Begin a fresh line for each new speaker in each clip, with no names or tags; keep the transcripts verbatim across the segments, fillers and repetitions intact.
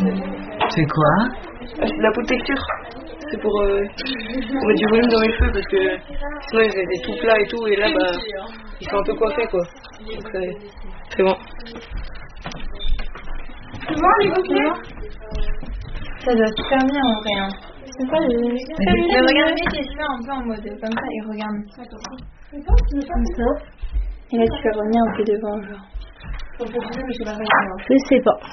C'est quoi?
C'est de la peau de texture. C'est pour, euh, pour mettre du volume dans mes cheveux parce que sinon ils étaient tout plats et tout et là bah ils sont un peu coiffés quoi. Donc c'est, c'est bon.
C'est bon les boucliers? Ça doit super bien en vrai. Hein. C'est pas les... Mais regarde, mets tes cheveux un peu en mode comme ça et regarde. Comme ça. Et là tu fais revenir un peu devant genre.
Je sais pas.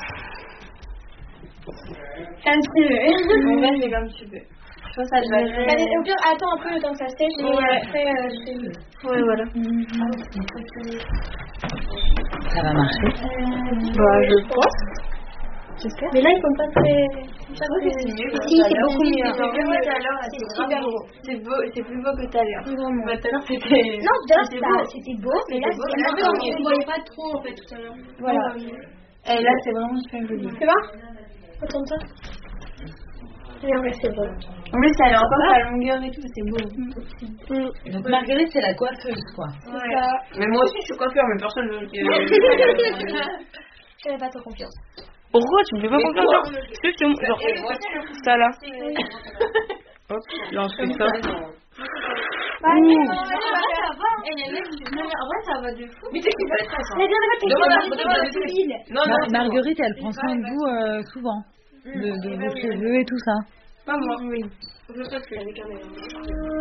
Comme tu veux. En vrai c'est comme tu veux. Je pense que ça te va bien. Au pire, attends un peu le temps que ça sèche et ouais. Après euh, je fais... Ouais voilà.
Ça va marcher?
Bah je pense. J'espère. Mais là ils sont pas très... Pas très... Si c'est beaucoup mieux. C'est plus beau tout à l'heure. C'est super beau. C'est beau, c'est plus beau que tout à l'heure. Bah tout à l'heure c'était... Non tout à l'heure c'était beau. Mais là c'était un peu... On ne voyait pas trop en fait tout à l'heure. Voilà. Et là c'est vraiment super joli. C'est bon? Attends ça. Mais en vrai c'est beau. En plus ça a encore sa longueur et tout, c'est beau.
Mm. Donc Marguerite c'est la coiffeuse quoi.
C'est ouais. Ça.
Mais moi aussi je suis coiffeur mais personne ne veut.
Je n'avais pas trop confiance.
Pourquoi tu me fais pas confiance genre juste genre ça là. Hop, là on se fait ça.
Bah, non, ça va. Et les mecs, non, mais en vrai, ça va de fou. Mais c'est que ça va très. Mais bien, en fait,
non, non, Marguerite, elle prend soin de vous euh, souvent. De, de vos cheveux et tout ça.
Pas moi. Oui. Je pense que avec un